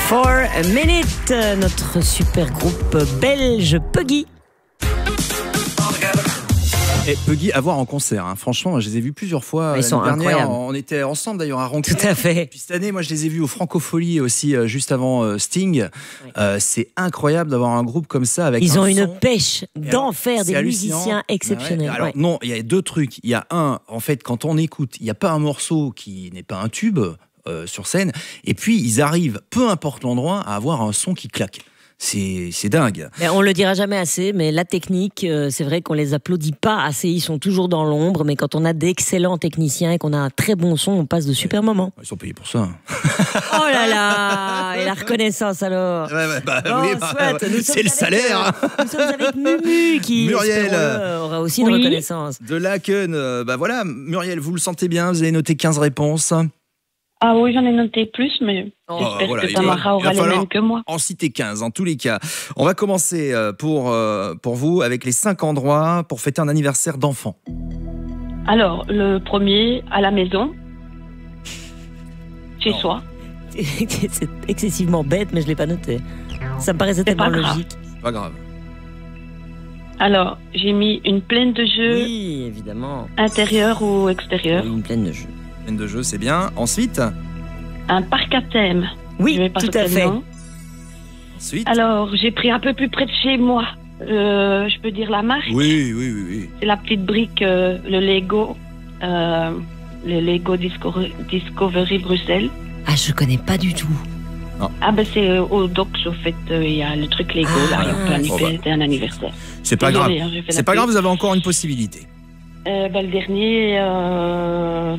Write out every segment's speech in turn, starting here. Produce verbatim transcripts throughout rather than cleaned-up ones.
For a Minute, notre super groupe belge Puggy. Et Puggy à voir en concert, hein. Franchement, je les ai vus plusieurs fois. Ils sont l'année dernière, incroyables. on était ensemble d'ailleurs à Ronquerolles. Tout à fait. Puis cette année, moi je les ai vus au Francofolie aussi, euh, juste avant euh, Sting. Oui. Euh, c'est incroyable d'avoir un groupe comme ça avec Ils un ont une son. pêche d'enfer, C'est des hallucinant. musiciens exceptionnels. Ouais. Alors Ouais. non, il y a deux trucs. Il y a un, en fait, quand on écoute, il n'y a pas un morceau qui n'est pas un tube euh, sur scène. Et puis ils arrivent, peu importe l'endroit, à avoir un son qui claque. C'est, c'est dingue. Ben, on le dira jamais assez, mais la technique, euh, c'est vrai qu'on les applaudit pas assez. Ils sont toujours dans l'ombre, mais quand on a d'excellents techniciens et qu'on a un très bon son, on passe de super moments. Ils sont payés pour ça. Oh là là, et la reconnaissance alors. Ouais, ouais, bah, Bon, oui, bah, soit, ouais, nous c'est le sommes avec, salaire. euh, nous sommes avec Mumu qui, Muriel. espérons-le, aura aussi une Oui. reconnaissance. De Laken, euh, bah voilà, Muriel, vous le sentez bien, vous avez noté quinze réponses. Ah oui, j'en ai noté plus, mais Oh, j'espère voilà, que il va- Tamara il va aura les falloir- mêmes que moi. En citer quinze, en tous les cas. On va commencer euh, pour, euh, pour vous avec les cinq endroits pour fêter un anniversaire d'enfant. Alors, le premier, à la maison, chez Non. soi. C'est excessivement bête, mais je l'ai pas noté. Ça me paraissait tellement pas grave. logique. Pas grave. Alors, j'ai mis une plaine de jeux, Oui, évidemment. intérieure ou extérieure. Oui, une pleine de jeux. Peine de jeu, c'est bien. Ensuite, Un parc à thème. Oui, Je vais pas tout sauter à le fait. nom. ensuite. Alors, j'ai pris un peu plus près de chez moi. Euh, je peux dire la marque. Oui, oui, oui, oui. C'est la petite brique, euh, le Lego. euh, le Lego Disco- Discovery Bruxelles. Ah, je connais pas du tout. Ah ben c'est euh, au Docs, au fait, euh, il y a le truc Lego, Ah, là, il y a plein bon, bah. c'était un anniversaire. C'est pas grave. Désolée, hein, j'ai fait C'est la pas pub. grave, vous avez encore une possibilité. Euh, ben, le dernier, euh,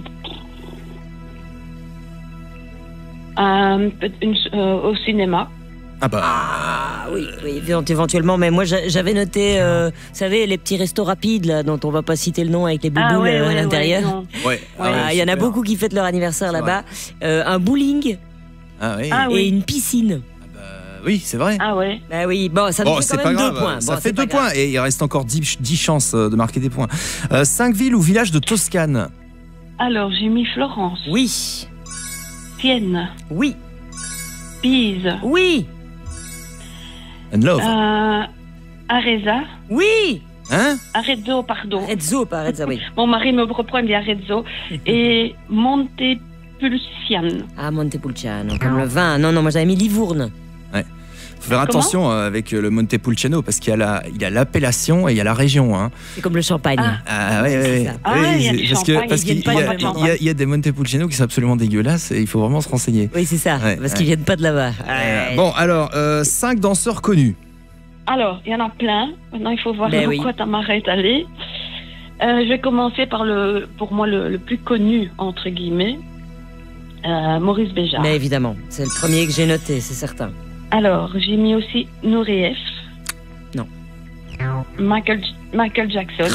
un peu- une- euh, au cinéma. Ah bah. Ah oui, oui, éventuellement. Mais moi, j'a- j'avais noté, euh, vous savez, les petits restos rapides là, dont on va pas citer le nom avec les bouboules Ah ouais, euh, à ouais, l'intérieur. ouais, non. Ouais. Ah, il y en a super. beaucoup qui fêtent leur anniversaire C'est là-bas. Euh, un bowling Ah oui. Ah et oui. une piscine. Ah bah, oui, c'est vrai. Ah ouais. Bah oui, bon, ça nous Bon, fait c'est quand pas même grave. deux points. Ça Bon, fait c'est pas deux points grave. et il reste encore dix, dix chances euh, de marquer des points. Euh, cinq villes ou villages de Toscane. Alors, j'ai mis Florence, Oui, Sienne, oui, Pise, oui, And love. euh, Arezzo, oui. Hein? Arezzo, pardon. Arezzo, pas Arezzo, oui. Mon mari me reprend, il me dit Arezzo. Et Montepulciano. Ah, Montepulciano, comme le vin. Non, non, moi j'avais mis Livourne. Faut faire Comment attention euh, avec euh, le Montepulciano parce qu'il y a la, il y a l'appellation et il y a la région. Hein. C'est comme le champagne. Ah. Ah ouais, ouais, C'est ouais. ça. Ah Oui, ouais, il y a c'est- du parce que champagne, parce ils qu'il viennent y, pas a- vraiment. il y a- il y a des Montepulciano qui sont absolument dégueulasses et il faut vraiment se renseigner. Oui, c'est ça, Ouais, parce ouais. qu'ils viennent pas de là-bas. Euh, Ouais. bon, alors, euh, cinq danseurs connus. Alors, il y en a plein. Maintenant, il faut voir Ben où oui. quoi Tamara est allée. Euh, je vais commencer par le, pour moi, le, le plus connu, entre guillemets, euh, Maurice Béjart. Mais évidemment, c'est le premier que j'ai noté, c'est certain. Alors, j'ai mis aussi Nourieff. Non. Michael, Michael Jackson.